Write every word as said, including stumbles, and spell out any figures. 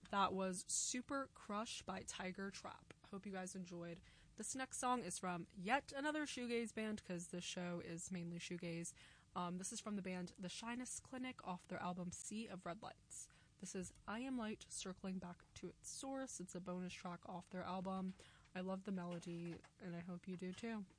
That was Super Crush by Tiger Trap. Hope you guys enjoyed. This next song is from yet another shoegaze band, because this show is mainly shoegaze. Um, this is from the band The Shyness Clinic off their album Sea of Red Lights. This is I Am Light circling back to its source. It's a bonus track off their album. I love the melody, and I hope you do too.